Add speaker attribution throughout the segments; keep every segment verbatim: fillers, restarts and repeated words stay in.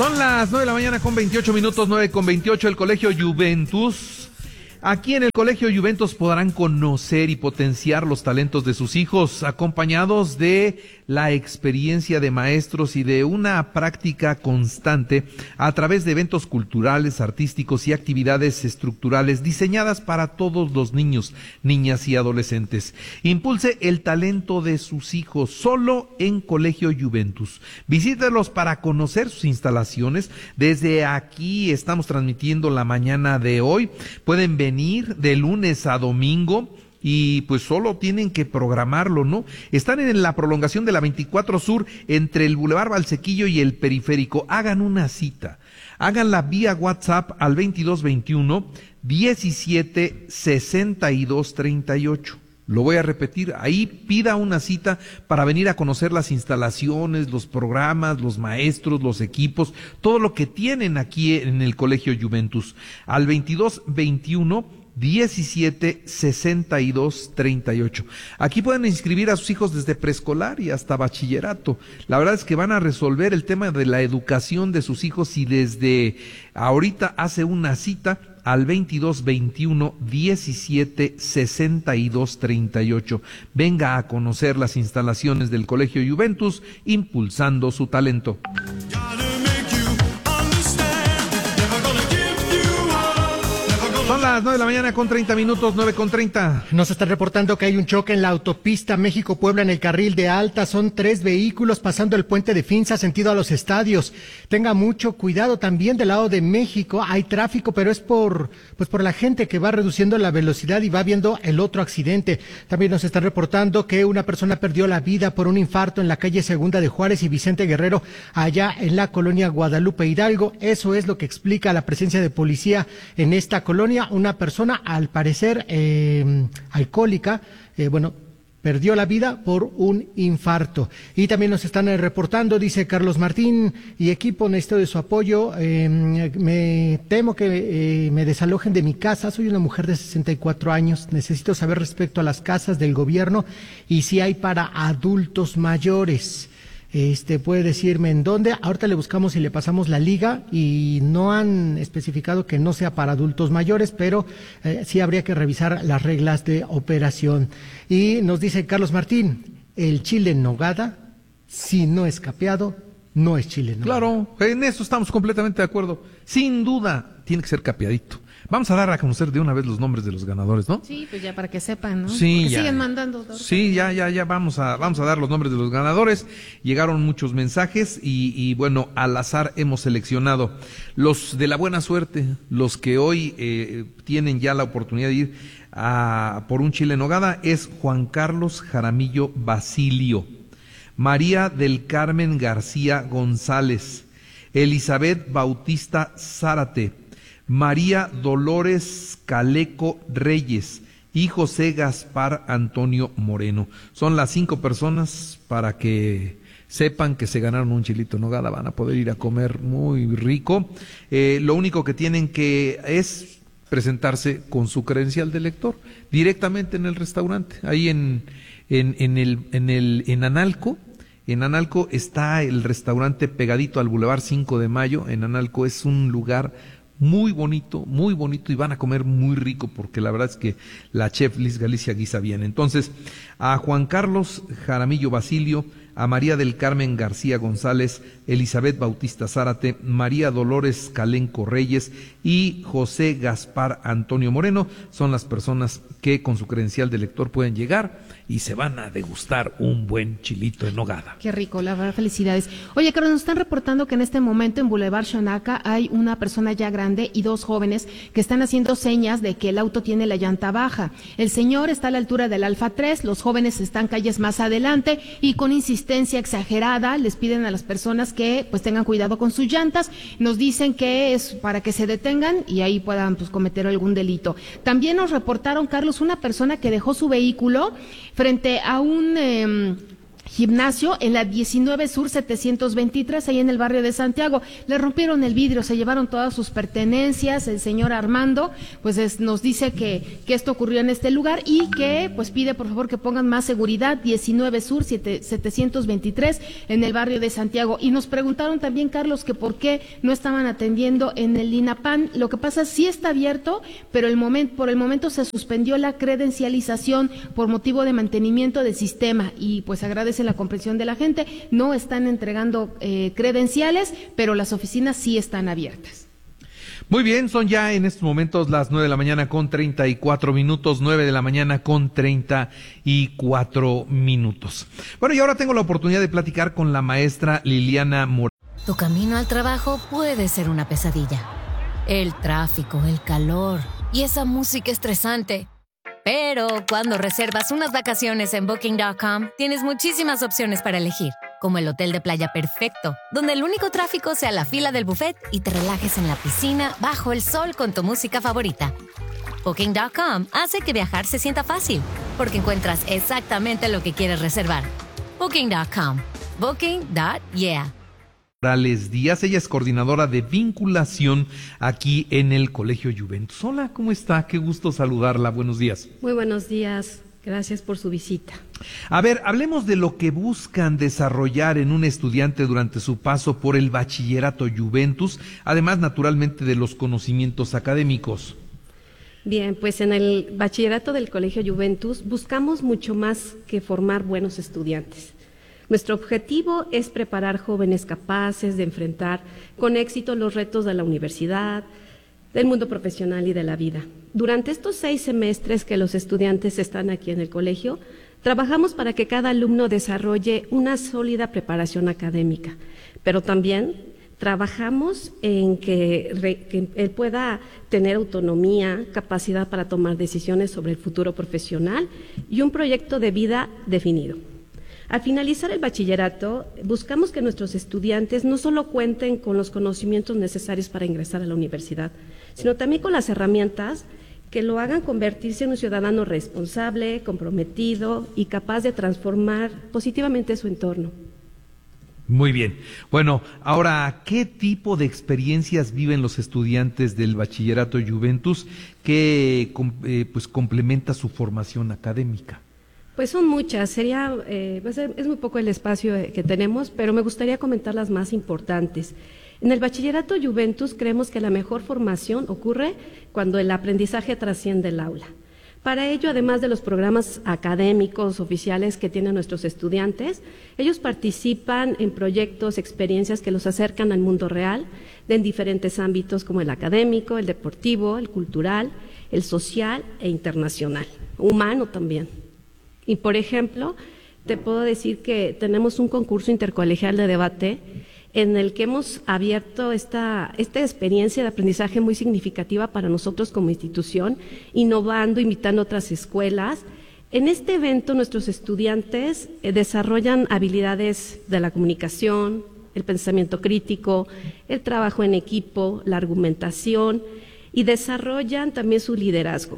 Speaker 1: Son las nueve de la mañana con veintiocho minutos, nueve con veintiocho, el Colegio Juventus. Aquí en el Colegio Juventus podrán conocer y potenciar los talentos de sus hijos, acompañados de la experiencia de maestros y de una práctica constante a través de eventos culturales, artísticos y actividades estructurales diseñadas para todos los niños, niñas y adolescentes. Impulse el talento de sus hijos solo en Colegio Juventus. Visítelos para conocer sus instalaciones. Desde aquí estamos transmitiendo la mañana de hoy. Pueden venir venir de lunes a domingo y pues solo tienen que programarlo, ¿no? Están en la prolongación de la veinticuatro Sur entre el Boulevard Valsequillo y el Periférico. Hagan una cita, háganla vía WhatsApp al veintidós veintiuno diecisiete sesenta y dos treinta y ocho. Lo voy a repetir, ahí pida una cita para venir a conocer las instalaciones, los programas, los maestros, los equipos, todo lo que tienen aquí en el Colegio Juventus. Al veintidós veintiuno diecisiete sesenta y dos treinta y ocho. Aquí pueden inscribir a sus hijos desde preescolar y hasta bachillerato. La verdad es que van a resolver el tema de la educación de sus hijos y desde ahorita hace una cita al veintidós veintiuno diecisiete sesenta y dos treinta y ocho. Venga a conocer las instalaciones del Colegio Juventus, impulsando su talento. Son las nueve de la mañana con treinta minutos, nueve con treinta.
Speaker 2: Nos están reportando que hay un choque en la autopista México-Puebla en el carril de alta. Son tres vehículos pasando el puente de Finza sentido a los estadios. Tenga mucho cuidado también del lado de México. Hay tráfico, pero es por, pues por la gente que va reduciendo la velocidad y va viendo el otro accidente. También nos están reportando que una persona perdió la vida por un infarto en la calle Segunda de Juárez y Vicente Guerrero, allá en la colonia Guadalupe Hidalgo. Eso es lo que explica la presencia de policía en esta colonia. Una persona, al parecer, eh, alcohólica, eh, bueno, perdió la vida por un infarto. Y también nos están eh, reportando, dice Carlos Martín y equipo, necesito de su apoyo. Eh, me temo que eh, me desalojen de mi casa. Soy una mujer de sesenta y cuatro años. Necesito saber respecto a las casas del gobierno y si hay para adultos mayores. Este, puede decirme en dónde. Ahorita le buscamos y le pasamos la liga y no han especificado que no sea para adultos mayores, pero eh, sí habría que revisar las reglas de operación. Y nos dice Carlos Martín, el chile en nogada, si no es capeado, no es chile en nogada.
Speaker 1: Claro, en eso estamos completamente de acuerdo. Sin duda, tiene que ser capeadito. Vamos a dar a conocer de una vez los nombres de los ganadores, ¿no?
Speaker 3: Sí, pues ya para que sepan, ¿no?
Speaker 1: Sí,
Speaker 3: Porque
Speaker 1: ya.
Speaker 3: siguen mandando. ¿no?
Speaker 1: Sí, ya, ya, ya, vamos a, vamos a dar los nombres de los ganadores. Llegaron muchos mensajes y, y bueno, al azar hemos seleccionado los de la buena suerte, los que hoy eh, tienen ya la oportunidad de ir a por un chile en nogada, es Juan Carlos Jaramillo Basilio, María del Carmen García González, Elizabeth Bautista Zárate, María Dolores Caleco Reyes y José Gaspar Antonio Moreno. Son las cinco personas para que sepan que se ganaron un chilito en nogada, van a poder ir a comer muy rico. Eh, lo único que tienen que es presentarse con su credencial de lector directamente en el restaurante, ahí en, en, en el, en el, en Analco. En Analco está el restaurante pegadito al Boulevard cinco de Mayo. En Analco es un lugar muy bonito, muy bonito y van a comer muy rico porque la verdad es que la chef Liz Galicia guisa bien. Entonces, a Juan Carlos Jaramillo Basilio, a María del Carmen García González, Elizabeth Bautista Zárate, María Dolores Calenco Reyes y José Gaspar Antonio Moreno son las personas que con su credencial de lector pueden llegar y se van a degustar un buen chilito en nogada.
Speaker 3: Qué rico, la verdad, felicidades. Oye, Carlos, nos están reportando que en este momento en Boulevard Xonaca hay una persona ya grande y dos jóvenes que están haciendo señas de que el auto tiene la llanta baja. El señor está a la altura del Alfa tres, los jóvenes están calles más adelante y con insistencia exagerada les piden a las personas que pues tengan cuidado con sus llantas. Nos dicen que es para que se detengan y ahí puedan pues cometer algún delito. También nos reportaron, Carlos, una persona que dejó su vehículo frente a un eh, gimnasio en la diecinueve Sur setecientos veintitrés, ahí en el barrio de Santiago. Le rompieron el vidrio, se llevaron todas sus pertenencias. El señor Armando pues es, nos dice que, que esto ocurrió en este lugar y que pues pide por favor que pongan más seguridad. diecinueve Sur setecientos veintitrés en el barrio de Santiago. Y nos preguntaron también, Carlos, que por qué no estaban atendiendo en el INAPAN. Lo que pasa, sí está abierto, pero el momento, por el momento se suspendió la credencialización por motivo de mantenimiento del sistema y pues agradece la comprensión de la gente. No están entregando eh, credenciales, pero las oficinas sí están abiertas.
Speaker 1: Muy bien, son ya en estos momentos las nueve de la mañana con treinta y cuatro minutos, nueve de la mañana con treinta y cuatro minutos. Bueno, y ahora tengo la oportunidad de platicar con la maestra Liliana Morales.
Speaker 4: Tu camino al trabajo puede ser una pesadilla. El tráfico, el calor y esa música estresante. Pero cuando reservas unas vacaciones en Booking punto com, tienes muchísimas opciones para elegir, como el hotel de playa perfecto, donde el único tráfico sea la fila del buffet y te relajes en la piscina bajo el sol con tu música favorita. Booking punto com hace que viajar se sienta fácil, porque encuentras exactamente lo que quieres reservar. Booking punto com. Booking punto yeah.
Speaker 1: Morales Díaz, ella es coordinadora de vinculación aquí en el Colegio Juventus. Hola, ¿cómo está? Qué gusto saludarla, buenos días.
Speaker 5: Muy buenos días, gracias por su visita.
Speaker 1: A ver, hablemos de lo que buscan desarrollar en un estudiante durante su paso por el Bachillerato Juventus, además naturalmente de los conocimientos académicos.
Speaker 5: Bien, pues en el Bachillerato del Colegio Juventus buscamos mucho más que formar buenos estudiantes. Nuestro objetivo es preparar jóvenes capaces de enfrentar con éxito los retos de la universidad, del mundo profesional y de la vida. Durante estos seis semestres que los estudiantes están aquí en el colegio, trabajamos para que cada alumno desarrolle una sólida preparación académica, pero también trabajamos en que, re, que él pueda tener autonomía, capacidad para tomar decisiones sobre el futuro profesional y un proyecto de vida definido. Al finalizar el bachillerato, buscamos que nuestros estudiantes no solo cuenten con los conocimientos necesarios para ingresar a la universidad, sino también con las herramientas que lo hagan convertirse en un ciudadano responsable, comprometido y capaz de transformar positivamente su entorno.
Speaker 1: Muy bien. Bueno, ahora, ¿qué tipo de experiencias viven los estudiantes del Bachillerato Juventus que eh, pues complementa su formación académica?
Speaker 5: Pues son muchas, sería, eh, es muy poco el espacio que tenemos, pero me gustaría comentar las más importantes. En el Bachillerato Juventus creemos que la mejor formación ocurre cuando el aprendizaje trasciende el aula. Para ello, además de los programas académicos oficiales que tienen nuestros estudiantes, ellos participan en proyectos, experiencias que los acercan al mundo real, en diferentes ámbitos como el académico, el deportivo, el cultural, el social e internacional, humano también. Y, por ejemplo, te puedo decir que tenemos un concurso intercolegial de debate en el que hemos abierto esta, esta experiencia de aprendizaje muy significativa para nosotros como institución, innovando, invitando a otras escuelas. En este evento nuestros estudiantes eh, desarrollan habilidades de la comunicación, el pensamiento crítico, el trabajo en equipo, la argumentación y desarrollan también su liderazgo.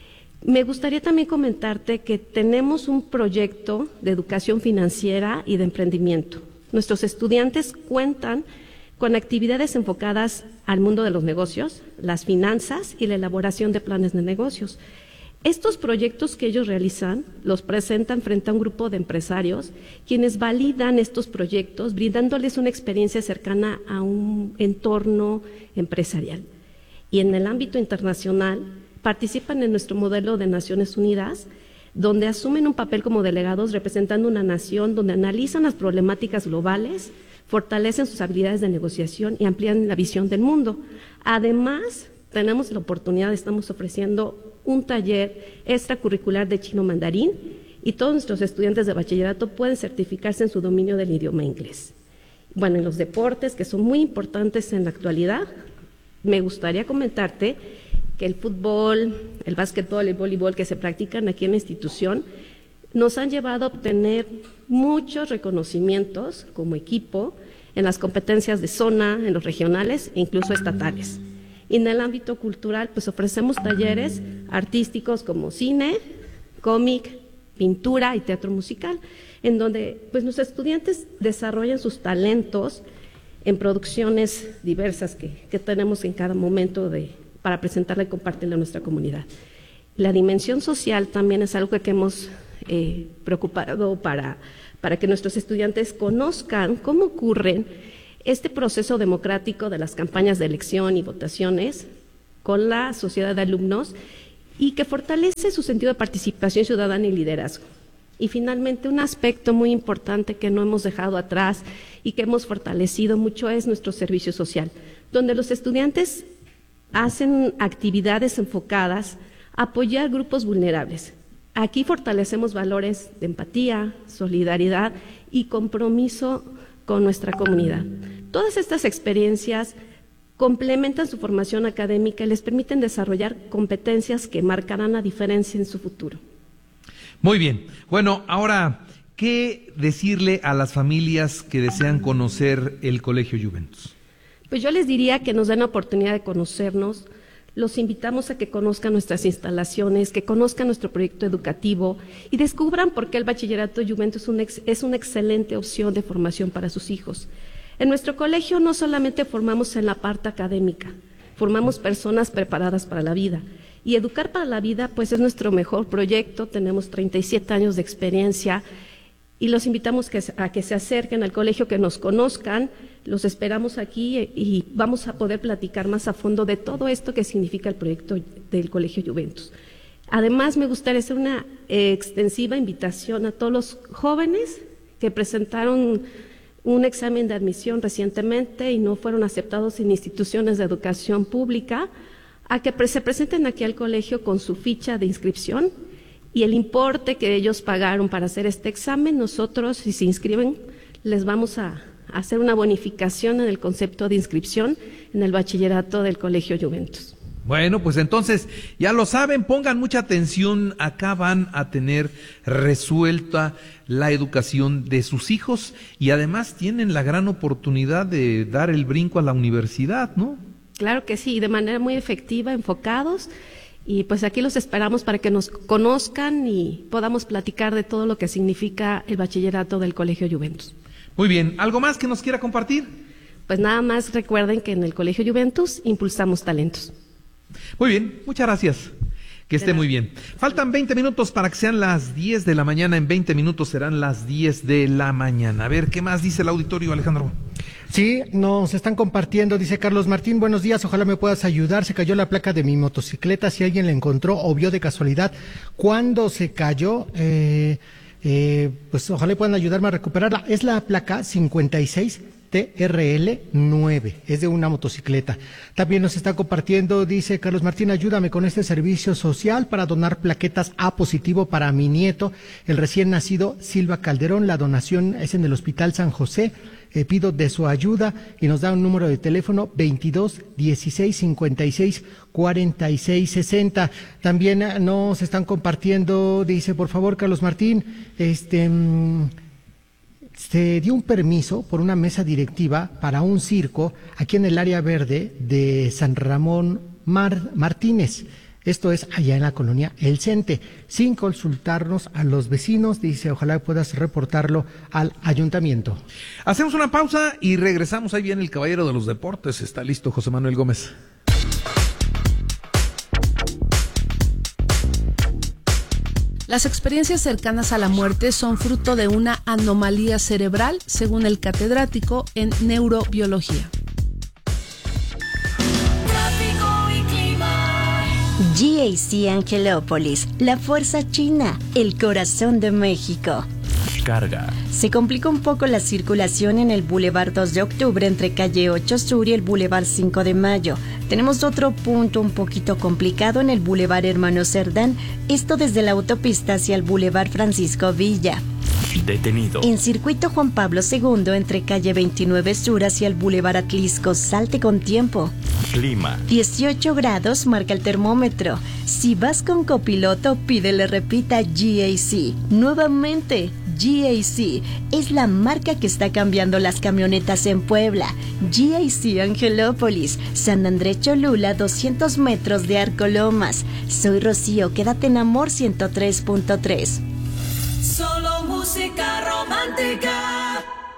Speaker 5: Me gustaría también comentarte que tenemos un proyecto de educación financiera y de emprendimiento. Nuestros estudiantes cuentan con actividades enfocadas al mundo de los negocios, las finanzas y la elaboración de planes de negocios. Estos proyectos que ellos realizan los presentan frente a un grupo de empresarios, quienes validan estos proyectos, brindándoles una experiencia cercana a un entorno empresarial. Y en el ámbito internacional, participan en nuestro modelo de Naciones Unidas, donde asumen un papel como delegados representando una nación, donde analizan las problemáticas globales, fortalecen sus habilidades de negociación y amplían la visión del mundo. Además, tenemos la oportunidad, estamos ofreciendo un taller extracurricular de chino mandarín y todos nuestros estudiantes de bachillerato pueden certificarse en su dominio del idioma inglés. Bueno, en los deportes, que son muy importantes en la actualidad, me gustaría comentarte que el fútbol, el básquetbol, el voleibol que se practican aquí en la institución nos han llevado a obtener muchos reconocimientos como equipo en las competencias de zona, en los regionales e incluso estatales. Y en el ámbito cultural, pues ofrecemos talleres artísticos como cine, cómic, pintura y teatro musical. en donde pues nuestros estudiantes desarrollan sus talentos en producciones diversas que, que tenemos en cada momento de, para presentarle y compartirle a nuestra comunidad. La dimensión social también es algo que hemos eh, preocupado para, para que nuestros estudiantes conozcan cómo ocurren este proceso democrático de las campañas de elección y votaciones con la sociedad de alumnos y que fortalece su sentido de participación ciudadana y liderazgo. Y finalmente, un aspecto muy importante que no hemos dejado atrás y que hemos fortalecido mucho es nuestro servicio social, donde los estudiantes hacen actividades enfocadas a apoyar grupos vulnerables. Aquí fortalecemos valores de empatía, solidaridad y compromiso con nuestra comunidad. Todas estas experiencias complementan su formación académica y les permiten desarrollar competencias que marcarán la diferencia en su futuro.
Speaker 1: Muy bien. Bueno, ahora, ¿qué decirle a las familias que desean conocer el Colegio Juventus?
Speaker 5: Pues yo les diría que nos den la oportunidad de conocernos. Los invitamos a que conozcan nuestras instalaciones, que conozcan nuestro proyecto educativo y descubran por qué el Bachillerato Juventus es, un ex, es una excelente opción de formación para sus hijos. En nuestro colegio no solamente formamos en la parte académica, formamos personas preparadas para la vida. Y Educar para la Vida, pues es nuestro mejor proyecto, tenemos treinta y siete años de experiencia y los invitamos que, a que se acerquen al colegio, que nos conozcan, los esperamos aquí y vamos a poder platicar más a fondo de todo esto que significa el proyecto del Colegio Juventus. Además, me gustaría hacer una eh, extensiva invitación a todos los jóvenes que presentaron un examen de admisión recientemente y no fueron aceptados en instituciones de educación pública, a que se presenten aquí al colegio con su ficha de inscripción y el importe que ellos pagaron para hacer este examen. Nosotros, si se inscriben, les vamos a hacer una bonificación en el concepto de inscripción en el bachillerato del Colegio Juventus.
Speaker 1: Bueno, pues entonces, ya lo saben, pongan mucha atención, acá van a tener resuelta la educación de sus hijos y además tienen la gran oportunidad de dar el brinco a la universidad, ¿no?
Speaker 5: Claro que sí, de manera muy efectiva, enfocados, y pues aquí los esperamos para que nos conozcan y podamos platicar de todo lo que significa el bachillerato del Colegio Juventus.
Speaker 1: Muy bien, ¿algo más que nos quiera compartir?
Speaker 5: Pues nada más recuerden que en el Colegio Juventus impulsamos talentos.
Speaker 1: Muy bien, muchas gracias. Que esté muy bien. Faltan veinte minutos para que sean las diez de la mañana. En veinte minutos serán las diez de la mañana. A ver, ¿qué más dice el auditorio, Alejandro?
Speaker 2: Sí, nos están compartiendo, dice Carlos Martín, buenos días, ojalá me puedas ayudar, se cayó la placa de mi motocicleta, si alguien la encontró o vio de casualidad, ¿cuándo se cayó? Eh, eh, pues ojalá puedan ayudarme a recuperarla, es la placa cincuenta y seis T R L nueve, es de una motocicleta. También nos está compartiendo, dice Carlos Martín, ayúdame con este servicio social para donar plaquetas A positivo para mi nieto, el recién nacido Silva Calderón, la donación es en el Hospital San José. Eh, pido de su ayuda y nos da un número de teléfono veintidós dieciséis cincuenta y seis cuarenta y seis sesenta. También eh, nos están compartiendo, dice, por favor, Carlos Martín, este mmm, se dio un permiso por una mesa directiva para un circo aquí en el área verde de San Ramón Mar Martínez. Esto es allá en la colonia El Cente, sin consultarnos a los vecinos, dice, ojalá puedas reportarlo al ayuntamiento.
Speaker 1: Hacemos una pausa y regresamos, ahí viene el caballero de los deportes, está listo José Manuel Gómez.
Speaker 6: Las experiencias cercanas a la muerte son fruto de una anomalía cerebral, según el catedrático en neurobiología.
Speaker 7: G A C Angelópolis, la fuerza china, el corazón de México.
Speaker 8: Carga.
Speaker 7: Se complica un poco la circulación en el Boulevard dos de octubre entre calle ocho Sur y el Boulevard cinco de Mayo. Tenemos otro punto un poquito complicado en el Boulevard Hermano Cerdán, esto desde la autopista hacia el Boulevard Francisco Villa.
Speaker 8: Detenido.
Speaker 7: En circuito Juan Pablo segundo entre calle veintinueve Sur hacia el Boulevard Atlisco, salte con tiempo.
Speaker 8: Clima.
Speaker 7: dieciocho grados marca el termómetro. Si vas con copiloto, pídele repita G A C. Nuevamente, G A C es la marca que está cambiando las camionetas en Puebla. G A C Angelópolis, San Andrés Cholula, doscientos metros de Arco Lomas. Soy Rocío, quédate en Amor ciento tres punto tres.
Speaker 9: Solo música. música romántica.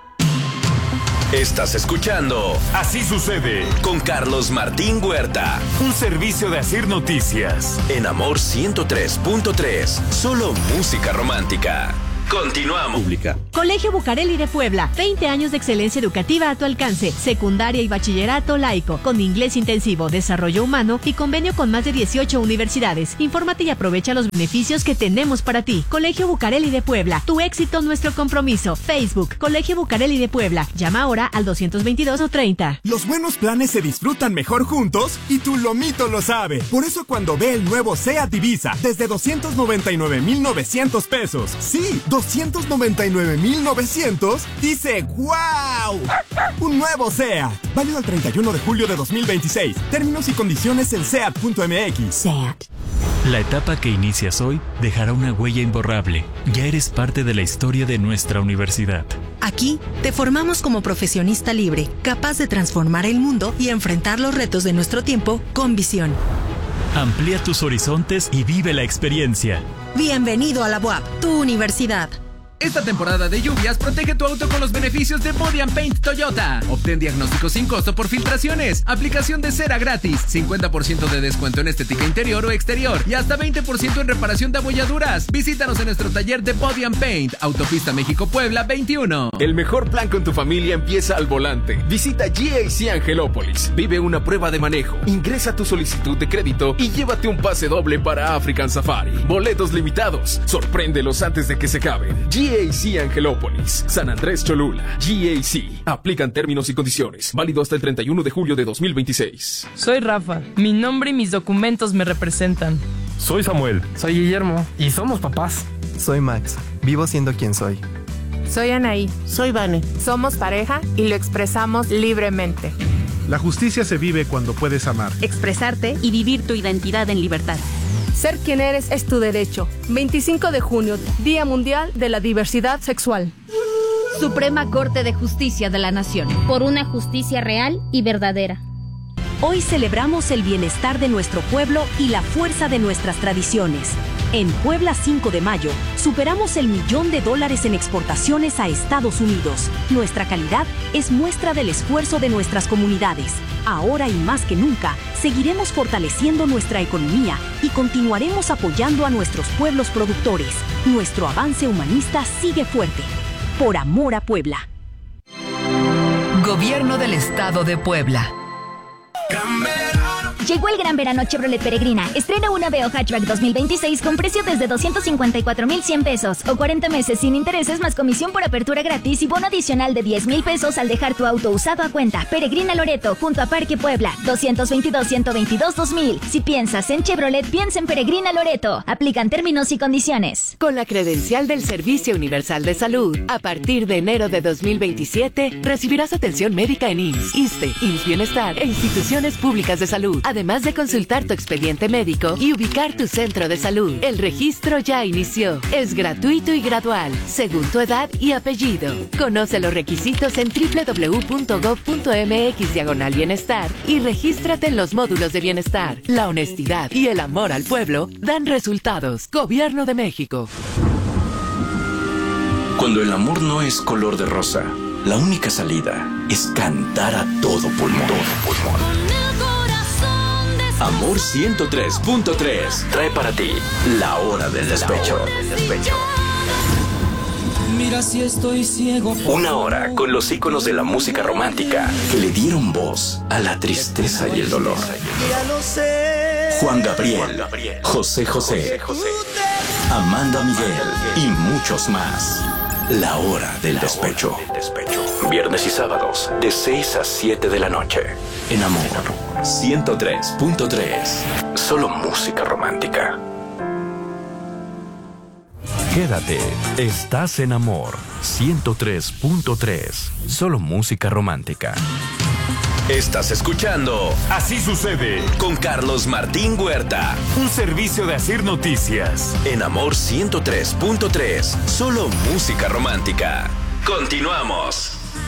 Speaker 10: Estás escuchando
Speaker 8: Así sucede
Speaker 10: con Carlos Martín Huerta.
Speaker 8: Un servicio de Asir Noticias.
Speaker 10: En Amor ciento tres punto tres. Solo música romántica. Continuamos. Pública.
Speaker 11: Colegio Bucareli de Puebla. veinte años de excelencia educativa a tu alcance. Secundaria y bachillerato laico. Con inglés intensivo, desarrollo humano y convenio con más de dieciocho universidades. Infórmate y aprovecha los beneficios que tenemos para ti. Colegio Bucareli de Puebla. Tu éxito, nuestro compromiso. Facebook. Colegio Bucareli de Puebla. Llama ahora al doscientos veintidós o treinta.
Speaker 12: Los buenos planes se disfrutan mejor juntos y tu lomito lo sabe. Por eso cuando ve el nuevo SEAT Ibiza desde doscientos noventa y nueve mil novecientos pesos. Sí, doscientos noventa y nueve mil novecientos, dice ¡wow! Un nuevo SEAT, válido al treinta y uno de julio de dos mil veintiséis. Términos y condiciones en seat punto m x.
Speaker 11: SEAT.
Speaker 13: La etapa que inicias hoy dejará una huella imborrable. Ya eres parte de la historia de nuestra universidad.
Speaker 14: Aquí te formamos como profesionista libre, capaz de transformar el mundo y enfrentar los retos de nuestro tiempo con visión.
Speaker 13: Amplía tus horizontes y vive la experiencia.
Speaker 14: Bienvenido a la U A P, tu universidad.
Speaker 15: Esta temporada de lluvias, protege tu auto con los beneficios de Body and Paint Toyota. Obtén diagnóstico sin costo por filtraciones, aplicación de cera gratis, cincuenta por ciento de descuento en estética interior o exterior y hasta veinte por ciento en reparación de abolladuras. Visítanos en nuestro taller de Body and Paint, Autopista México-Puebla veintiuno.
Speaker 16: El mejor plan con tu familia empieza al volante. Visita G A C Angelópolis. Vive una prueba de manejo. Ingresa tu solicitud de crédito y llévate un pase doble para African Safari. Boletos limitados. Sorpréndelos antes de que se acaben. G A C Angelópolis, San Andrés Cholula. G A C. Aplican términos y condiciones. Válido hasta el treinta y uno de julio de dos mil veintiséis.
Speaker 17: Soy Rafa. Mi nombre y mis documentos me representan.
Speaker 18: Soy Samuel.
Speaker 19: Soy Guillermo. Y somos papás.
Speaker 20: Soy Max. Vivo siendo quien soy.
Speaker 21: Soy Anaí.
Speaker 22: Soy Vane.
Speaker 21: Somos pareja y lo expresamos libremente.
Speaker 23: La justicia se vive cuando puedes amar,
Speaker 24: expresarte y vivir tu identidad en libertad.
Speaker 25: Ser quien eres es tu derecho. veinticinco de junio, Día Mundial de la Diversidad Sexual.
Speaker 24: Suprema Corte de Justicia de la Nación.
Speaker 26: Por una justicia real y verdadera.
Speaker 11: Hoy celebramos el bienestar de nuestro pueblo y la fuerza de nuestras tradiciones. En Puebla cinco de mayo, superamos el millón de dólares en exportaciones a Estados Unidos. Nuestra calidad es muestra del esfuerzo de nuestras comunidades. Ahora y más que nunca, seguiremos fortaleciendo nuestra economía y continuaremos apoyando a nuestros pueblos productores. Nuestro avance humanista sigue fuerte. Por amor a Puebla.
Speaker 27: Gobierno del Estado de Puebla.
Speaker 26: Llegó el gran verano Chevrolet Peregrina. Estrena una Aveo Hatchback dos mil veintiséis con precio desde doscientos cincuenta y cuatro mil cien pesos o cuarenta meses sin intereses más comisión por apertura gratis y bono adicional de diez mil pesos al dejar tu auto usado a cuenta. Peregrina Loreto, junto a Parque Puebla, doscientos veintidós, ciento veintidós, dos mil. Si piensas en Chevrolet, piensa en Peregrina Loreto. Aplican términos y condiciones.
Speaker 28: Con la credencial del Servicio Universal de Salud, a partir de enero de dos mil veintisiete, recibirás atención médica en I M S S, ISSSTE, I M S S Bienestar e instituciones públicas de salud. Además de consultar tu expediente médico y ubicar tu centro de salud. El registro ya inició. Es gratuito y gradual, según tu edad y apellido. Conoce los requisitos en doble u doble u doble u punto gob punto eme equis diagonal bienestar y regístrate en los módulos de bienestar. La honestidad y el amor al pueblo dan resultados. Gobierno de México.
Speaker 10: Cuando el amor no es color de rosa, la única salida es cantar a todo pulmón. Todo pulmón. Amor ciento tres punto tres trae para ti la hora del despecho. despecho.
Speaker 9: Mira si estoy ciego.
Speaker 10: Una hora con los íconos de la música romántica que le dieron voz a la tristeza y el dolor. Juan Gabriel, José José, Amanda Miguel y muchos más. La hora del despecho. Viernes y sábados de seis a siete de la noche. En Amor ciento tres punto tres. Solo música romántica.
Speaker 8: Quédate. Estás en Amor ciento tres punto tres. Solo música romántica.
Speaker 10: Estás escuchando
Speaker 8: Así sucede
Speaker 10: con Carlos Martín Huerta.
Speaker 8: Un servicio de Asir Noticias.
Speaker 10: En Amor ciento tres punto tres. Solo música romántica. Continuamos.